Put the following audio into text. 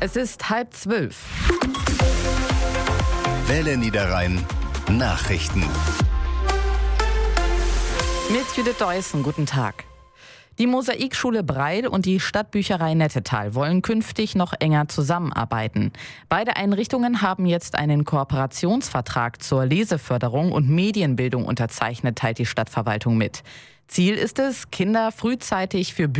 Es ist 11:30. Welle Niederrhein Nachrichten. Mit Judith Deussen, guten Tag. Die Mosaikschule Breil und die Stadtbücherei Nettetal wollen künftig noch enger zusammenarbeiten. Beide Einrichtungen haben jetzt einen Kooperationsvertrag zur Leseförderung und Medienbildung unterzeichnet, teilt die Stadtverwaltung mit. Ziel ist es, Kinder frühzeitig für